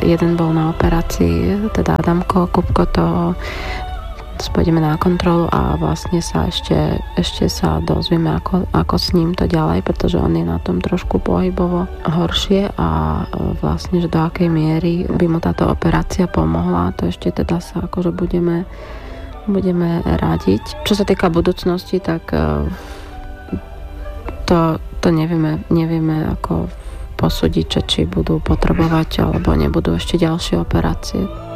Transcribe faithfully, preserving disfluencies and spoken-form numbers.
jeden bol na operácii, teda Adamko, Kupko to pôjdeme na kontrolu a vlastne sa ešte, ešte sa dozvieme, ako, ako s ním to ďalej, pretože on je na tom trošku pohybovo horšie a vlastne, že do akej miery by mu táto operácia pomohla, to ešte teda sa akože budeme, budeme radiť. Čo sa týka budúcnosti, tak to, to nevieme, nevieme ako posúdiť, či budú potrebovať alebo nebudú ešte ďalšie operácie.